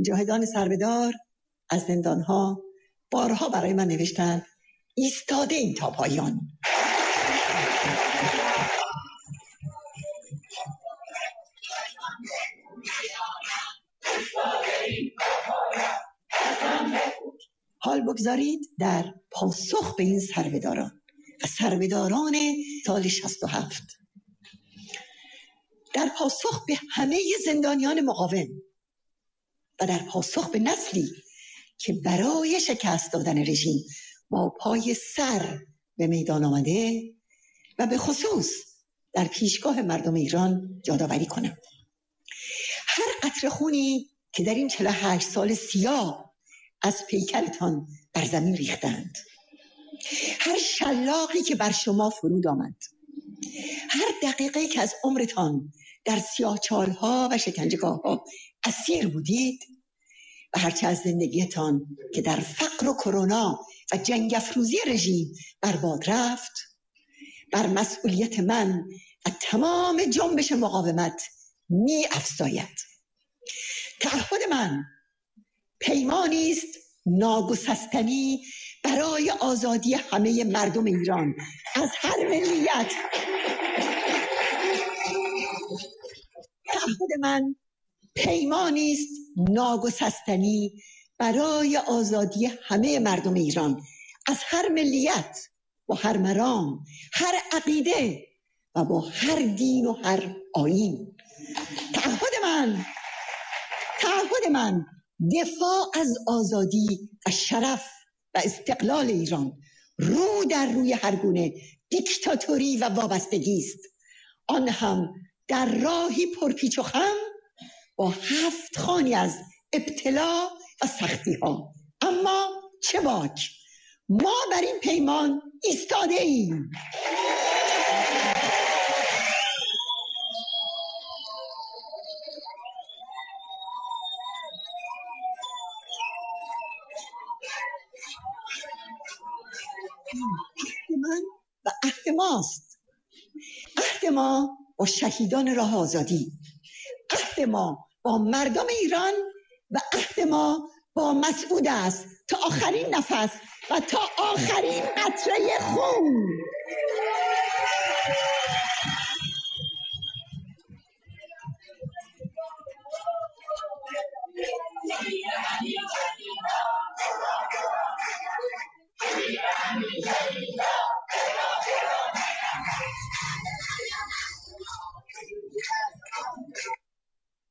مجاهدان سربدار از زندانها بارها برای من نوشتند ایستاده این تا پایان. حال بگذارید در پاسخ به این سربداران و سربداران سال 67، در پاسخ به همه زندانیان مقاوم و در پاسخ به نسلی که برای شکست دادن رژیم با پای سر به میدان آمده و به خصوص در پیشگاه مردم ایران یادآوری کنم هر قطره خونی که در این 48 سال سیاه از پیکرتان بر زمین ریختند، هر شلاقی که بر شما فرود آمد، هر دقیقه که از عمرتان در سیاهچال‌ها و شکنجهگاه‌ها اسیر بودید و هرچه از زندگیتان که در فقر و کرونا و جنگ افروزی رژیم برباد رفت، بر مسئولیت من و تمام جنبش مقاومت می افزاید. تعهد من پیمانی است ناگسستنی برای آزادی همه مردم ایران از هر ملیت. تعهد من پیمانی است ناگسستنی برای آزادی همه مردم ایران از هر ملیت و هر مرام، هر عقیده و با هر دین و هر آیین. تعهد من دفاع از آزادی و شرف و استقلال ایران رو در روی هر گونه دیکتاتوری و وابستگی است، آن هم در راهی پرپیچ و خم با 7 خوانی از ابتلا و سختی ها. اما چه باک، ما بر این پیمان ایستاده ایم. عهد من و عهد ماست، عهد ما با شهیدان راه آزادی، عهد ما با مردم ایران و عهد ما با مسعود است تا آخرین نفس و تا آخرین قطره خون.